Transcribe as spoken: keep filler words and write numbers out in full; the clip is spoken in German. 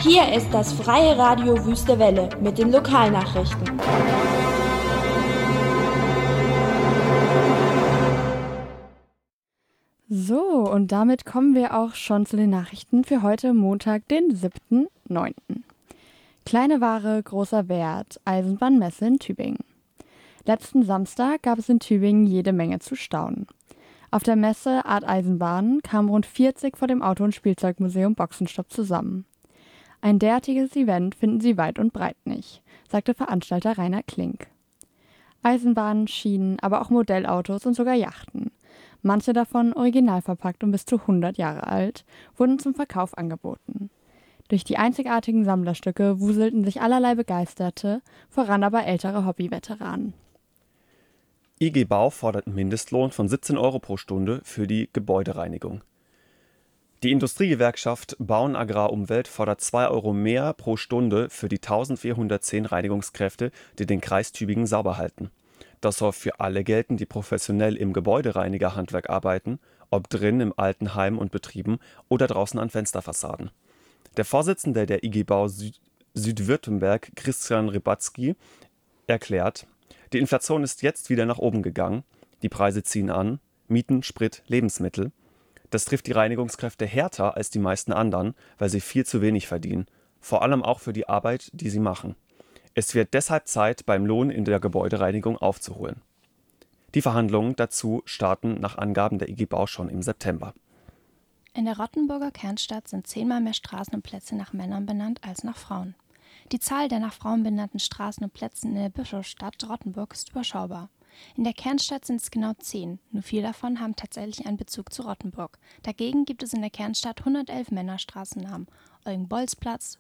Hier ist das Freie Radio Wüste Welle mit den Lokalnachrichten. So, und damit kommen wir auch schon zu den Nachrichten für heute Montag, den siebten neunten Kleine Ware, großer Wert, Eisenbahnmesse in Tübingen. Letzten Samstag gab es in Tübingen jede Menge zu staunen. Auf der Messe Art Eisenbahn kamen rund vierzig vor dem Auto- und Spielzeugmuseum Boxenstopp zusammen. Ein derartiges Event finden sie weit und breit nicht, sagte Veranstalter Rainer Klink. Eisenbahnen, Schienen, aber auch Modellautos und sogar Yachten, manche davon original verpackt und bis zu hundert Jahre alt, wurden zum Verkauf angeboten. Durch die einzigartigen Sammlerstücke wuselten sich allerlei Begeisterte, voran aber ältere Hobbyveteranen. I G Bau fordert einen Mindestlohn von siebzehn Euro pro Stunde für die Gebäudereinigung. Die Industriegewerkschaft Bauen Agrar Umwelt fordert zwei Euro mehr pro Stunde für die eintausendvierhundertzehn Reinigungskräfte, die den Kreis Tübingen sauber halten. Das soll für alle gelten, die professionell im Gebäudereinigerhandwerk arbeiten, ob drin im Altenheim und Betrieben oder draußen an Fensterfassaden. Der Vorsitzende der I G Bau Süd- Südwürttemberg, Christian Rybatzky, erklärt: Die Inflation ist jetzt wieder nach oben gegangen, die Preise ziehen an, Mieten, Sprit, Lebensmittel. Das trifft die Reinigungskräfte härter als die meisten anderen, weil sie viel zu wenig verdienen, vor allem auch für die Arbeit, die sie machen. Es wird deshalb Zeit, beim Lohn in der Gebäudereinigung aufzuholen. Die Verhandlungen dazu starten nach Angaben der I G Bau schon im September. In der Rottenburger Kernstadt sind zehnmal mehr Straßen und Plätze nach Männern benannt als nach Frauen. Die Zahl der nach Frauen benannten Straßen und Plätze in der Bischofsstadt Rottenburg ist überschaubar. In der Kernstadt sind es genau zehn, nur vier davon haben tatsächlich einen Bezug zu Rottenburg. Dagegen gibt es in der Kernstadt hundertelf Männerstraßennamen: Eugen-Bolz-Platz,